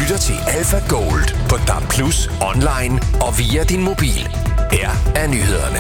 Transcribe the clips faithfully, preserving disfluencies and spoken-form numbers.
lytter til Alpha Gold på D A B plus, online og via din mobil. Her er nyhederne.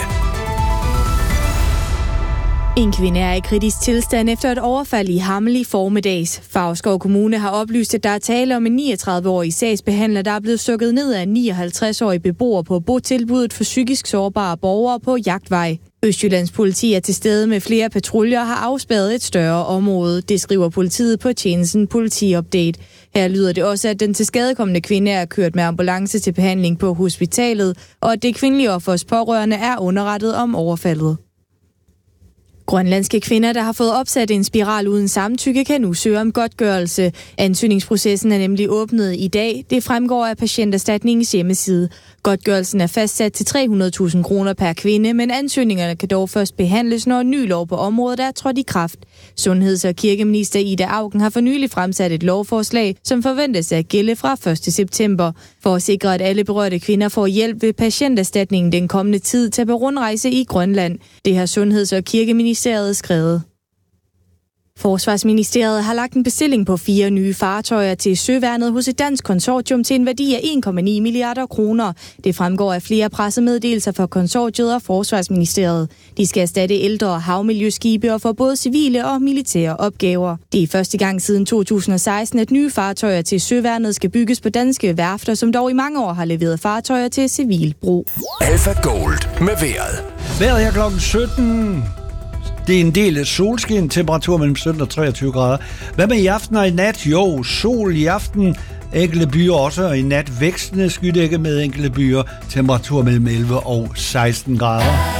En kvinde er i kritisk tilstand efter et overfald i Hammel i formiddags. Favrskov Kommune har oplyst, at der er tale om en niogtredive-årig sagsbehandler, der er blevet stukket ned af en nioghalvtreds-årig beboer på botilbuddet for psykisk sårbare borgere på Jagtvej. Østjyllands politi er til stede med flere patruljer og har afspærret et større område. Det skriver politiet på tjenesten Politiupdate. Her lyder det også, at den tilskadekomne kvinde er kørt med ambulance til behandling på hospitalet, og at det kvindelige offers pårørende er underrettet om overfaldet. Grønlandske kvinder, der har fået opsat en spiral uden samtykke, kan nu søge om godtgørelse. Ansøgningsprocessen er nemlig åbnet i dag. Det fremgår af Patienterstatningens hjemmeside. Godtgørelsen er fastsat til tre hundrede tusind kroner per kvinde, men ansøgningerne kan dog først behandles, når en ny lov på området er trådt i kraft. Sundheds- og kirkeminister Ida Auken har for nylig fremsat et lovforslag, som forventes at gælde fra første september. For at sikre, at alle berørte kvinder får hjælp ved Patienterstatningen den kommende tid til på rundrejse i Grønland. Det har Sundheds- og kirkeministeriet skrevet. Forsvarsministeriet har lagt en bestilling på fire nye fartøjer til Søværnet hos et dansk konsortium til en værdi af en komma ni milliarder kroner. Det fremgår af flere pressemeddelelser fra konsortiet og Forsvarsministeriet. De skal erstatte ældre havmiljøskibe og få både civile og militære opgaver. Det er første gang siden to tusind og seksten, at nye fartøjer til Søværnet skal bygges på danske værfter, som dog i mange år har leveret fartøjer til civil brug. Alpha Gold med vejret. Vejret her klokken sytten. Det er en del af solskin, temperatur mellem sytten og treogtyve grader. Hvad med i aften og i nat? Jo, sol i aften, enkelte byer også, og i nat vækstende skydække med enkelte byer, temperatur mellem elleve og seksten grader.